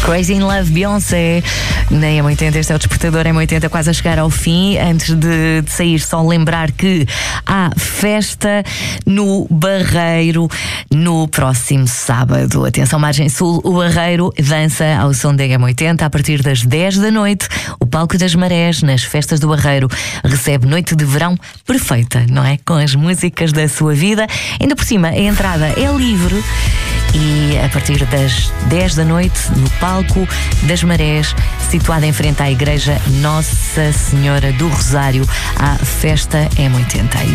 Crazy in Love, Beyoncé. Na M80, este é o Despertador M80, quase a chegar ao fim. Antes de sair, só lembrar que há festa no Barreiro no próximo sábado. Atenção, Margem Sul, o Barreiro dança ao som da M80 a partir das 10 da noite. O Palco das Marés, nas festas do Barreiro, recebe noite de verão perfeita, não é? Com as músicas da sua vida. Ainda por cima, a entrada é livre. E a partir das 10 da noite, no Palco das Marés, situada em frente à Igreja Nossa Senhora do Rosário, há festa M80.